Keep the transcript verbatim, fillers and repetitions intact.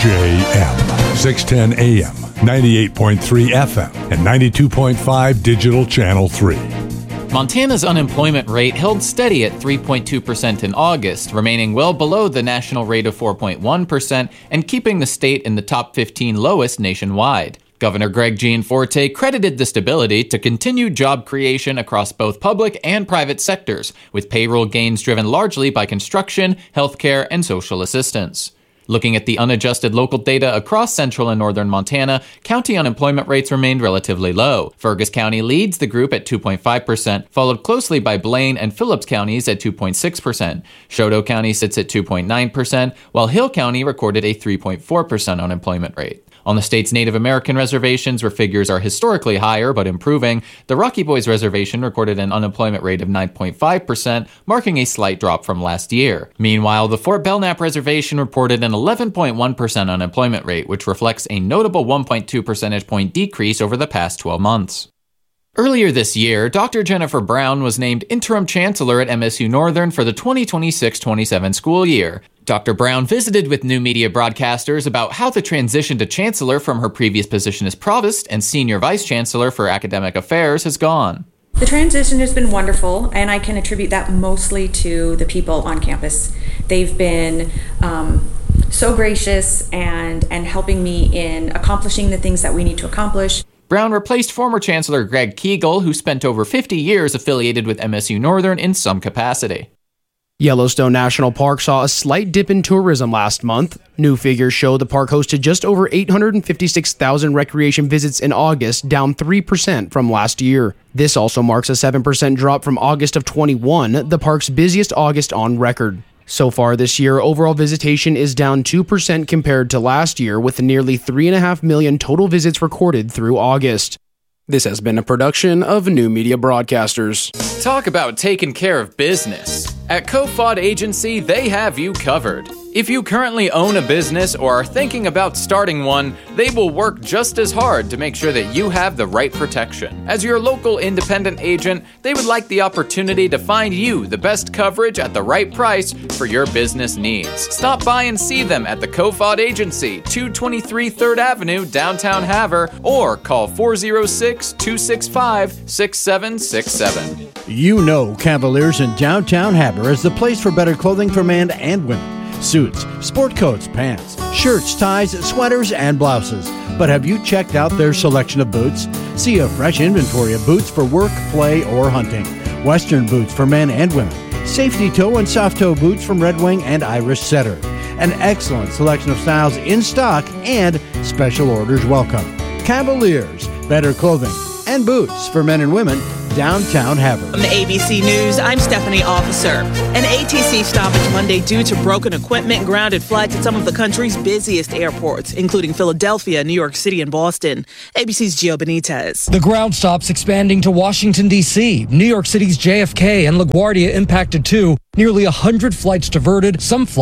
J M, six ten A M, ninety-eight point three F M, and ninety-two point five Digital Channel three. Montana's unemployment rate held steady at three point two percent in August, remaining well below the national rate of four point one percent and keeping the state in the top fifteen lowest nationwide. Governor Greg Gianforte credited the stability to continued job creation across both public and private sectors, with payroll gains driven largely by construction, healthcare, and social assistance. Looking at the unadjusted local data across central and northern Montana, county unemployment rates remained relatively low. Fergus County leads the group at two point five percent, followed closely by Blaine and Phillips counties at two point six percent. Choteau County sits at two point nine percent, while Hill County recorded a three point four percent unemployment rate. On the state's Native American reservations, where figures are historically higher but improving, the Rocky Boys Reservation recorded an unemployment rate of nine point five percent, marking a slight drop from last year. Meanwhile, the Fort Belknap Reservation reported an eleven point one percent unemployment rate, which reflects a notable one point two percentage point decrease over the past twelve months. Earlier this year, Doctor Jennifer Brown was named interim chancellor at M S U Northern for the twenty twenty-six twenty-seven school year. Doctor Brown visited with new media broadcasters about how the transition to chancellor from her previous position as provost and senior vice chancellor for academic affairs has gone. The transition has been wonderful, and I can attribute that mostly to the people on campus. They've been um, so gracious and, and helping me in accomplishing the things that we need to accomplish. Brown replaced former Chancellor Greg Kegel, who spent over fifty years affiliated with M S U Northern in some capacity. Yellowstone National Park saw a slight dip in tourism last month. New figures show the park hosted just over eight hundred fifty-six thousand recreation visits in August, down three percent from last year. This also marks a seven percent drop from August of twenty-one, the park's busiest August on record. So far this year, overall visitation is down two percent compared to last year, with nearly three point five million total visits recorded through August. This has been a production of New Media Broadcasters. Talk about taking care of business. At Kofod Agency, they have you covered. If you currently own a business or are thinking about starting one, they will work just as hard to make sure that you have the right protection. As your local independent agent, they would like the opportunity to find you the best coverage at the right price for your business needs. Stop by and see them at the Kofod Agency, two twenty-three third Avenue, downtown Havre, or call four oh six, two six five, six seven six seven. You know Cavaliers in downtown Havre is the place for better clothing for men and women. Suits, sport coats, pants, shirts, ties, sweaters, and blouses. But have you checked out their selection of boots? See a fresh inventory of boots for work, play, or hunting. Western boots for men and women. Safety toe and soft toe boots from Red Wing and Irish Setter. An excellent selection of styles in stock and special orders welcome. Cavaliers, better clothing and boots for men and women. Downtown Havre. From the A B C News, I'm Stephanie Officer. An A T C stoppage Monday due to broken equipment and grounded flights at some of the country's busiest airports, including Philadelphia, New York City, and Boston. A B C's Gio Benitez. The ground stops expanding to Washington, D C New York City's J F K and LaGuardia impacted too. Nearly one hundred flights diverted, some flights